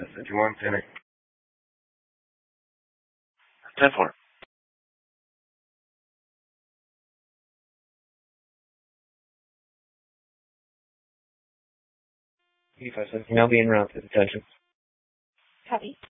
51 center. 10-4. B517, now being routed. Attention. Copy.